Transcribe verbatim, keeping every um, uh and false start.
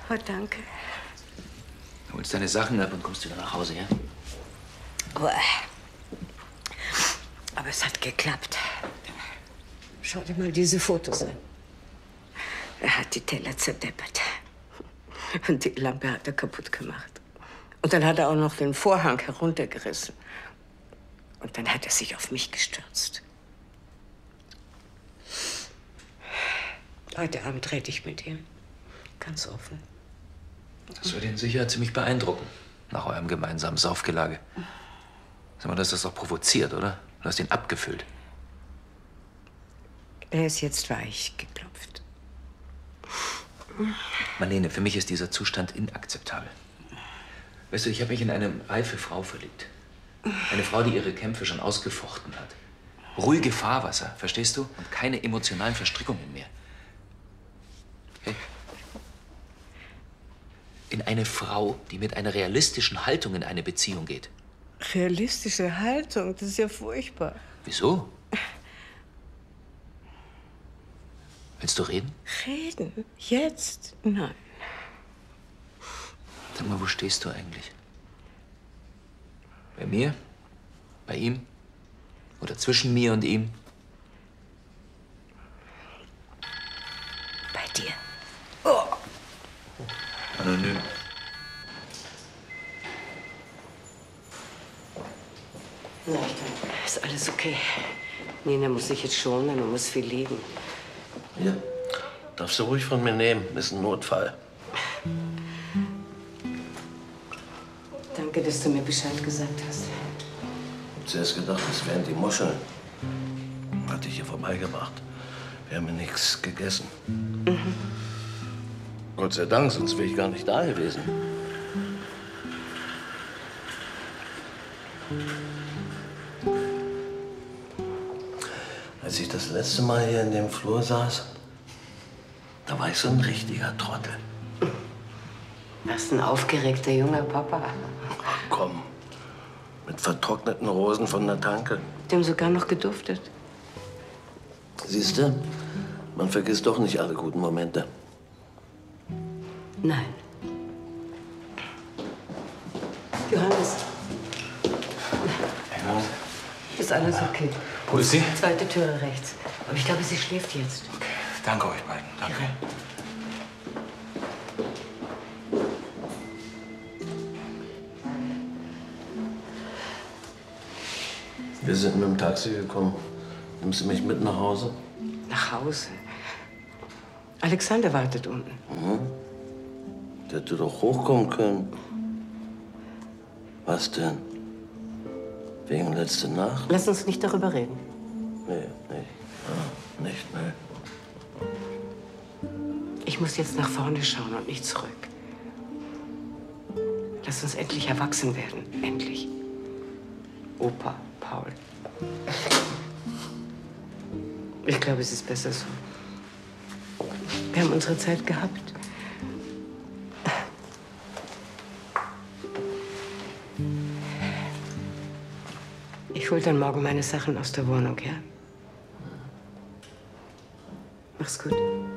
Oh, danke. Du holst deine Sachen ab und kommst wieder nach Hause, ja? Aber, aber es hat geklappt. Schau dir mal diese Fotos an. Er hat die Teller zerdeppert. Und die Lampe hat er kaputt gemacht. Und dann hat er auch noch den Vorhang heruntergerissen. Und dann hat er sich auf mich gestürzt. Heute Abend rede ich mit ihm. Ganz offen. Das würde ihn sicher ziemlich beeindrucken, nach eurem gemeinsamen Saufgelage. Sag mal, das ist doch provoziert, oder? Du hast ihn abgefüllt. Er ist jetzt weich geklopft. Marlene, für mich ist dieser Zustand inakzeptabel. Weißt du, ich habe mich in eine reife Frau verliebt. Eine Frau, die ihre Kämpfe schon ausgefochten hat. Ruhige Fahrwasser, verstehst du? Und keine emotionalen Verstrickungen mehr. Hey. In eine Frau, die mit einer realistischen Haltung in eine Beziehung geht. Realistische Haltung, das ist ja furchtbar. Wieso? Willst du reden? Reden? Jetzt? Nein. Sag mal, wo stehst du eigentlich? Bei mir? Bei ihm? Oder zwischen mir und ihm? Bei dir. Oh. Anonym. Na, ist alles okay. Nina muss sich jetzt schonen und muss viel liegen. Ja, darfst du ruhig von mir nehmen. Ist ein Notfall. Danke, dass du mir Bescheid gesagt hast. Ich hab zuerst gedacht, das wären die Muscheln. Hatte ich hier vorbeigebracht. Wir haben ja nichts gegessen. Mhm. Gott sei Dank, sonst wäre ich gar nicht da gewesen. Als ich das letzte Mal hier in dem Flur saß, da war ich so ein richtiger Trottel. Was ein aufgeregter junger Papa. Ach komm, mit vertrockneten Rosen von der Tanke. Dem sogar noch geduftet. Siehst du, man vergisst doch nicht alle guten Momente. Nein. Johannes. Ja. Ist alles okay? Wo ist sie? Zweite Türe rechts. Aber ich glaube, sie schläft jetzt. Okay. Danke euch beiden. Danke. Wir sind mit dem Taxi gekommen. Nimmst du mich mit nach Hause? Nach Hause? Alexander wartet unten. Mhm. Der hätte doch hochkommen können. Was denn? Wegen letzte Nacht? Lass uns nicht darüber reden. Nee, nicht. Ja, nicht, nee. Ich muss jetzt nach vorne schauen und nicht zurück. Lass uns endlich erwachsen werden. Endlich. Opa, Paul. Ich glaube, es ist besser so. Wir haben unsere Zeit gehabt. Ich hol dann morgen meine Sachen aus der Wohnung, ja? Mach's gut.